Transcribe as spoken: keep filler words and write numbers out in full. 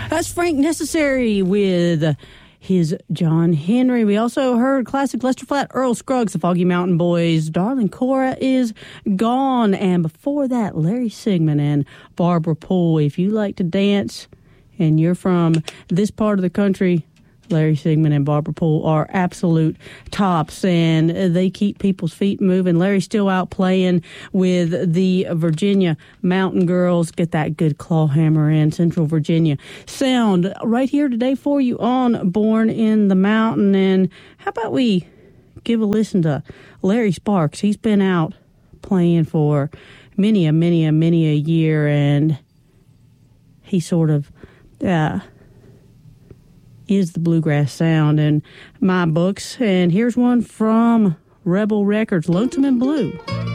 That's Frank Necessary with his John Henry. We also heard classic Lester Flatt, Earl Scruggs, the Foggy Mountain Boys, Darling Cora is Gone. And before that, Larry Sigmund and Barbara Poole. If you like to dance and you're from this part of the country, Larry Sigmund and Barbara Poole are absolute tops, and they keep people's feet moving. Larry's still out playing with the Virginia Mountain Girls. Get that good claw hammer in Central Virginia sound right here today for you on Born in the Mountain. And how about we give a listen to Larry Sparks? He's been out playing for many a, many a, many a year, and he sort of... Uh, is the bluegrass sound in my books. And here's one from Rebel Records, Lonesome and Blue.